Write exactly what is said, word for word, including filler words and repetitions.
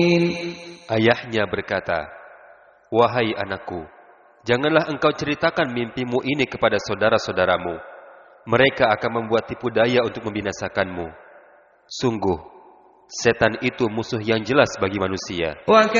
Ayahnya berkata, "Wahai anakku, janganlah engkau ceritakan mimpimu ini kepada saudara-saudaramu. Mereka akan membuat tipu daya untuk membinasakanmu. Sungguh, setan itu musuh yang jelas bagi manusia."